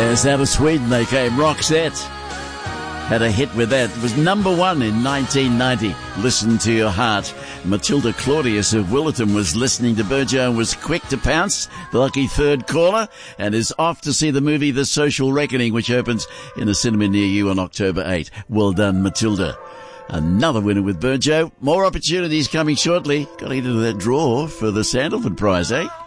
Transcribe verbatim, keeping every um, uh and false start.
Yes, out of Sweden they came. Roxette had a hit with that. It was number one in nineteen ninety. Listen to Your Heart. Matilda Claudius of Willerton was listening to Burjo and was quick to pounce, the lucky third caller, and is off to see the movie The Social Reckoning, which opens in a cinema near you on October eighth. Well done, Matilda. Another winner with Burjo. More opportunities coming shortly. Got into that draw for the Sandalford Prize, eh?